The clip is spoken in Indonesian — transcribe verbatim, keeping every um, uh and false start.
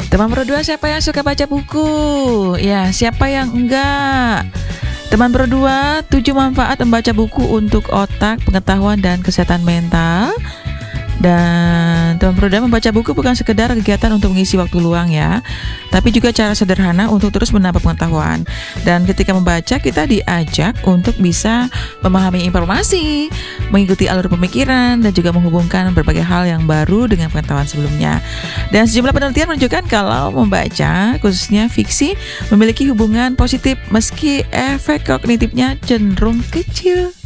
Teman berdua siapa yang suka baca buku? Ya, siapa yang enggak? Teman berdua, tujuh manfaat membaca buku untuk otak, pengetahuan, dan kesehatan mental. Dan teman berdua, membaca buku bukan sekedar kegiatan untuk mengisi waktu luang ya, tapi juga cara sederhana untuk terus menambah pengetahuan. Dan ketika membaca, kita diajak untuk bisa memahami informasi, mengikuti alur pemikiran, dan juga menghubungkan berbagai hal yang baru dengan pengetahuan sebelumnya. Dan sejumlah penelitian menunjukkan kalau membaca, khususnya fiksi, memiliki hubungan positif meski efek kognitifnya cenderung kecil.